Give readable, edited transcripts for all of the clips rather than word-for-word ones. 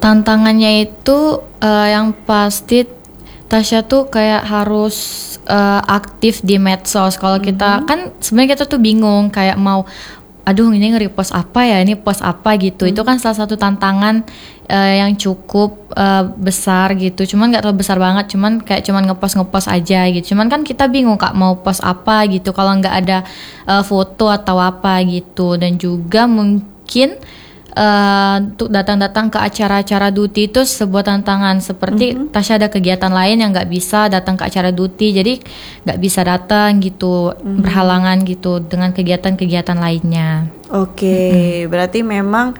Tantangannya itu yang pasti Tasya tuh kayak harus aktif di medsos. Kalau kita kan sebenarnya kita tuh bingung kayak mau aduh ini nge-repost apa ya, ini post apa gitu. Itu kan salah satu tantangan yang cukup besar gitu. Cuman gak terlalu besar banget, cuman kayak cuman ngepost aja gitu. Cuman kan kita bingung Kak mau post apa gitu kalau nggak ada foto atau apa gitu. Dan juga mungkin untuk datang-datang ke acara-acara duty itu sebuah tantangan. Seperti Tasya ada kegiatan lain yang nggak bisa datang ke acara duty, jadi nggak bisa datang gitu, berhalangan gitu dengan kegiatan-kegiatan lainnya. Oke, berarti memang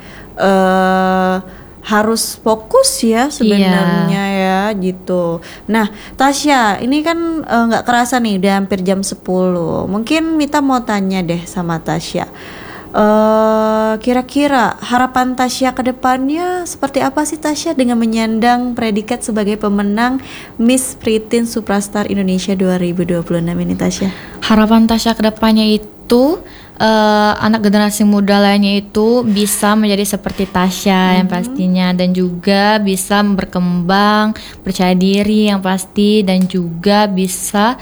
harus fokus ya sebenarnya ya gitu. Nah Tasya, ini kan nggak kerasa nih udah hampir jam 10. Mungkin Mita mau tanya deh sama Tasya. Kira-kira harapan Tasya ke depannya seperti apa sih Tasya dengan menyandang predikat sebagai pemenang Miss Preteen Superstar Indonesia 2026 ini Tasya? Harapan Tasya ke depannya itu anak generasi muda lainnya itu bisa menjadi seperti Tasya yang pastinya, dan juga bisa berkembang, percaya diri yang pasti, dan juga bisa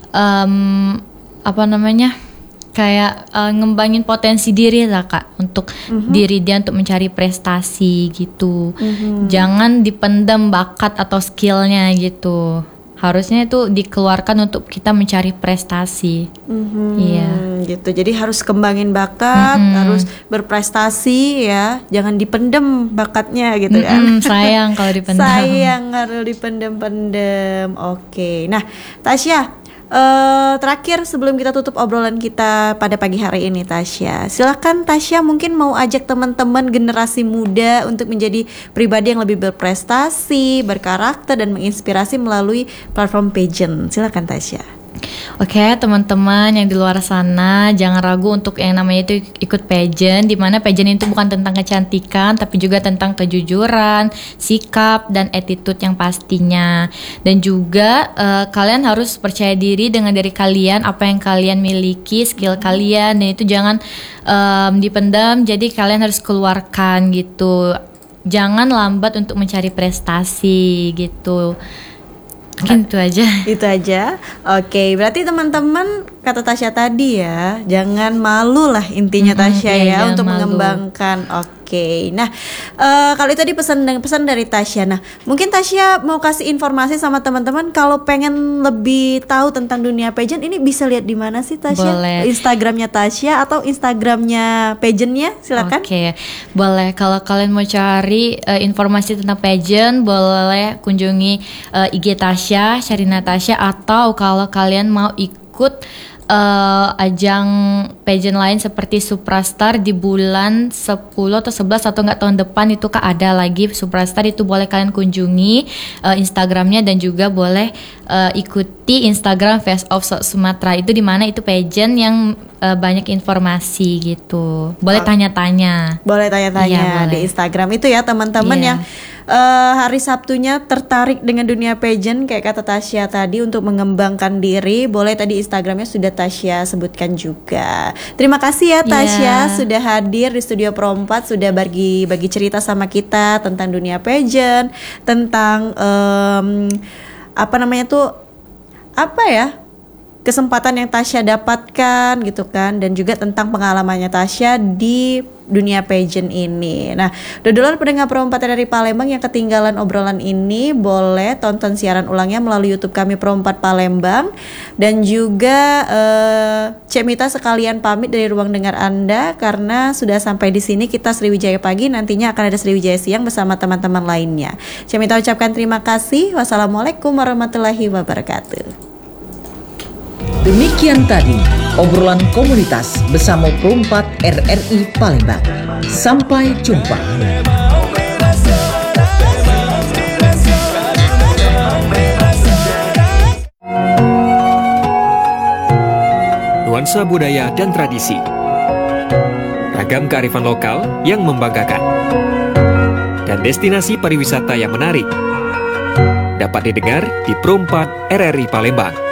kayak ngembangin potensi diri lah Kak, untuk diri dia untuk mencari prestasi gitu. Jangan dipendam bakat atau skillnya gitu, harusnya itu dikeluarkan untuk kita mencari prestasi. Iya gitu, jadi harus kembangin bakat, harus berprestasi ya, jangan dipendem bakatnya gitu kan. Sayang kalau dipendem. Sayang harus dipendem-pendem. Oke, nah Tasya, terakhir sebelum kita tutup obrolan kita pada pagi hari ini Tasya, silakan Tasya mungkin mau ajak teman-teman generasi muda untuk menjadi pribadi yang lebih berprestasi, berkarakter, dan menginspirasi melalui platform pageant. Silakan Tasya. Oke, teman-teman yang di luar sana, jangan ragu untuk yang namanya itu ikut pageant, dimana pageant itu bukan tentang kecantikan, tapi juga tentang kejujuran, sikap, dan attitude yang pastinya. Dan juga kalian harus percaya diri dengan diri kalian, apa yang kalian miliki, skill kalian, dan itu jangan dipendam, jadi kalian harus keluarkan gitu. Jangan lambat untuk mencari prestasi gitu. Mungkin itu aja. Itu aja. Oke, berarti teman-teman kata Tasya tadi ya, jangan malu lah intinya Tasya ya untuk malu. Mengembangkan. Oke. Nah, kalau itu tadi pesan dari Tasya. Nah, mungkin Tasya mau kasih informasi sama teman-teman kalau pengen lebih tahu tentang dunia pageant ini bisa lihat di mana sih Tasya? Boleh. Instagramnya Tasya atau Instagramnya pageantnya? Silakan. Oke, boleh. Kalau kalian mau cari informasi tentang pageant, boleh kunjungi IG Tasya, Sherina Tasya, atau kalau kalian mau ikut ajang pageant lain seperti Superstar di bulan 10 atau 11 atau enggak tahun depan itu Kak ada lagi Superstar, itu boleh kalian kunjungi Instagramnya, dan juga boleh ikuti Instagram Face of Sumatera, itu dimana itu pageant yang banyak informasi gitu. Boleh tanya-tanya. Boleh tanya-tanya di Instagram itu ya teman-teman yang hari Sabtunya tertarik dengan dunia pageant kayak kata Tasya tadi untuk mengembangkan diri. Boleh, tadi Instagramnya sudah Tasya sebutkan juga. Terima kasih ya Tasya sudah hadir di Studio Pro 4, sudah bagi cerita sama kita tentang dunia pageant, tentang kesempatan yang Tasya dapatkan gitu kan, dan juga tentang pengalamannya Tasya di dunia pageant ini. Nah, dodolan pendengar Pro 4 dari Palembang yang ketinggalan obrolan ini, boleh tonton siaran ulangnya melalui YouTube kami Pro 4 Palembang. Dan juga Cek Mita sekalian pamit dari ruang dengar Anda karena sudah sampai di sini kita Sriwijaya Pagi, nantinya akan ada Sriwijaya Siang bersama teman-teman lainnya. Cek Mita ucapkan terima kasih. Wassalamualaikum warahmatullahi wabarakatuh. Demikian tadi obrolan komunitas bersama Pro 4 RRI Palembang. Sampai jumpa. Nuansa budaya dan tradisi, ragam kearifan lokal yang membanggakan, dan destinasi pariwisata yang menarik dapat didengar di Pro 4 RRI Palembang.